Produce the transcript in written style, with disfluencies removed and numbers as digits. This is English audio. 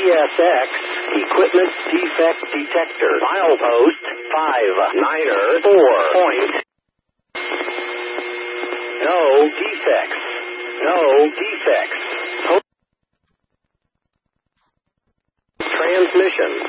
CSX Equipment Defect Detector. Milepost 594 point. No defects. No defects. Transmission